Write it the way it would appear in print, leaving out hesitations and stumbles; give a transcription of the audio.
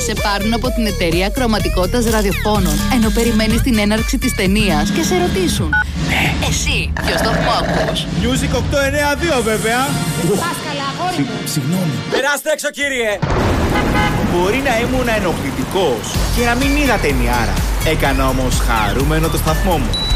Σε πάρουν από την εταιρεία κρωματικότητας ραδιοφώνων, ενώ περιμένεις την έναρξη της ταινίας και σε ρωτήσουν: εσύ, ποιο σταθμό ακούς? Music 892 βέβαια. Πας καλά, αγόρι μου. Συγγνώμη. Περάστε έξω, κύριε. Μπορεί να ήμουν ενοχλητικός και να μην είδα ταινιάρα. Έκανα όμως χαρούμενο το σταθμό μου.